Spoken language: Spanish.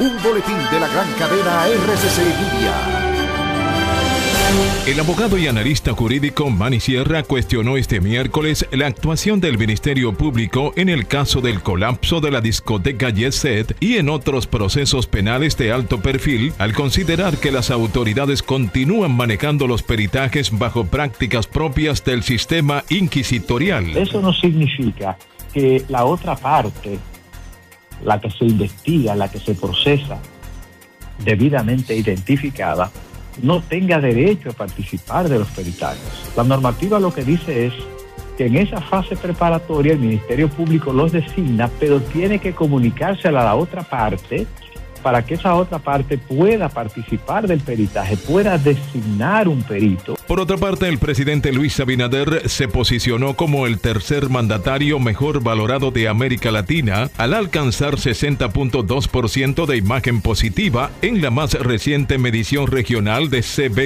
Un boletín de la gran cadena RCC Media. El abogado y analista jurídico Manny Sierra cuestionó este miércoles la actuación del Ministerio Público en el caso del colapso de la discoteca Jet Set y en otros procesos penales de alto perfil, al considerar que las autoridades continúan manejando los peritajes bajo prácticas propias del sistema inquisitorial. Eso no significa que la otra parte, la que se investiga, la que se procesa, debidamente identificada, no tenga derecho a participar de los peritajes. La normativa lo que dice es que en esa fase preparatoria el Ministerio Público los designa, pero tiene que comunicarse a la otra parte para que esa otra parte pueda participar del peritaje, pueda designar un perito. Por otra parte, el presidente Luis Abinader se posicionó como el tercer mandatario mejor valorado de América Latina al alcanzar 60.2% de imagen positiva en la más reciente medición regional de CB